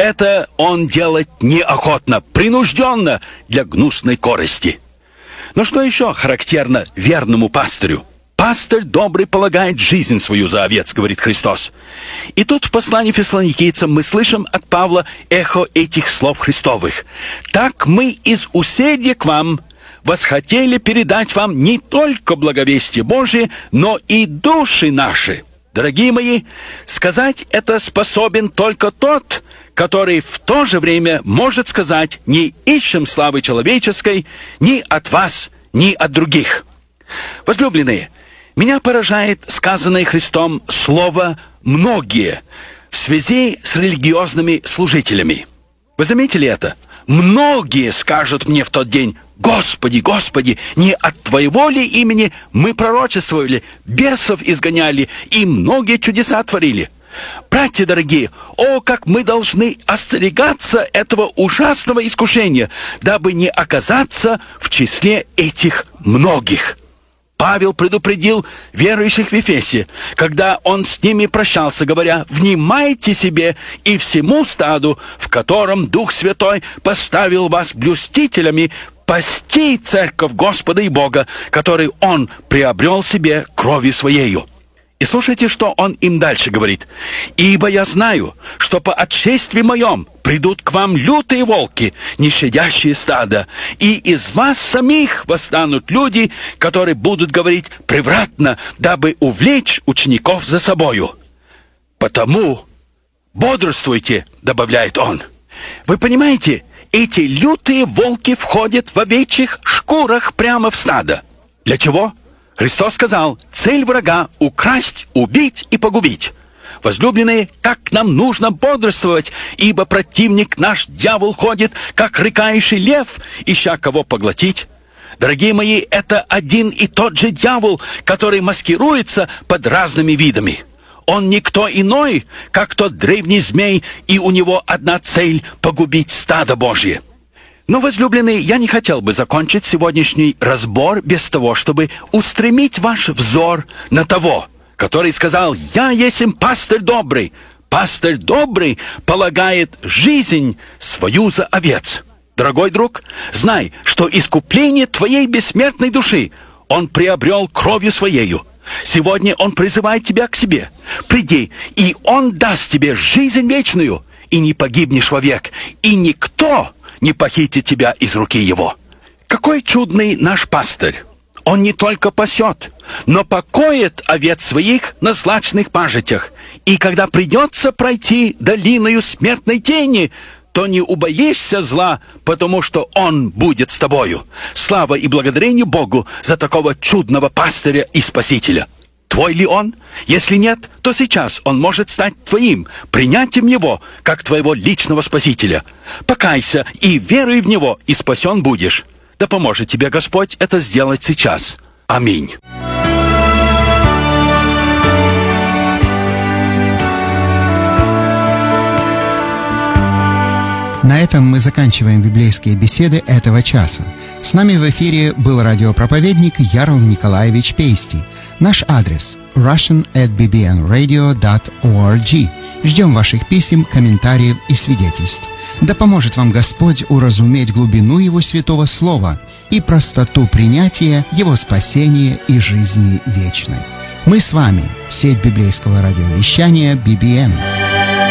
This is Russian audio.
это он делать неохотно, принужденно, для гнусной корысти. Но что еще характерно верному пастырю? «Пастырь добрый полагает жизнь свою за овец», говорит Христос. И тут в послании Фессалоникийцам мы слышим от Павла эхо этих слов Христовых. «Так мы из усердия к вам восхотели передать вам не только благовестие Божие, но и души наши». Дорогие мои, сказать это способен только тот, который в то же время может сказать: «Не ищем славы человеческой ни от вас, ни от других». Возлюбленные, меня поражает сказанное Христом слово «многие» в связи с религиозными служителями. Вы заметили это? Многие скажут мне в тот день: «Господи, Господи, не от Твоего ли имени мы пророчествовали, бесов изгоняли и многие чудеса творили?» Братья дорогие, как мы должны остерегаться этого ужасного искушения, дабы не оказаться в числе этих многих. Павел предупредил верующих в Ефесе, когда он с ними прощался, говоря: «Внимайте себе и всему стаду, в котором Дух Святой поставил вас блюстителями, пасти церковь Господа и Бога, который Он приобрел себе кровью Своею». И слушайте, что он им дальше говорит. «Ибо я знаю, что по отшествии моем придут к вам лютые волки, не щадящие стада, и из вас самих восстанут люди, которые будут говорить превратно, дабы увлечь учеников за собою. Потому бодрствуйте», добавляет он. Вы понимаете, эти лютые волки входят в овечьих шкурах прямо в стадо. Для чего? Христос сказал: цель врага — украсть, убить и погубить. Возлюбленные, как нам нужно бодрствовать, ибо противник наш, дьявол, ходит, как рыкающий лев, ища кого поглотить. Дорогие мои, это один и тот же дьявол, который маскируется под разными видами. Он никто иной, как тот древний змей, и у него одна цель — погубить стадо Божье. Но, возлюбленные, я не хотел бы закончить сегодняшний разбор без того, чтобы устремить ваш взор на того, который сказал: «Я есмь пастырь добрый». Пастырь добрый полагает жизнь свою за овец. Дорогой друг, знай, что искупление твоей бессмертной души Он приобрел кровью Своею. Сегодня Он призывает тебя к себе. Приди, и Он даст тебе жизнь вечную, и не погибнешь вовек, и никто не похитит тебя из руки Его. Какой чудный наш пастырь! Он не только пасет, но покоит овец своих на злачных пажитях. И когда придется пройти долиною смертной тени, то не убоишься зла, потому что Он будет с тобою. Слава и благодарение Богу за такого чудного пастыря и спасителя. Твой ли он? Если нет, то сейчас он может стать твоим, принятием его, как твоего личного спасителя. Покайся и веруй в него, и спасен будешь. Да поможет тебе Господь это сделать сейчас. Аминь. На этом мы заканчиваем библейские беседы этого часа. С нами в эфире был радиопроповедник Ярл Николаевич Пейсти. Наш адрес – russian@bbnradio.org. Ждем ваших писем, комментариев и свидетельств. Да поможет вам Господь уразуметь глубину Его святого Слова и простоту принятия Его спасения и жизни вечной. Мы с вами – сеть библейского радиовещания BBN.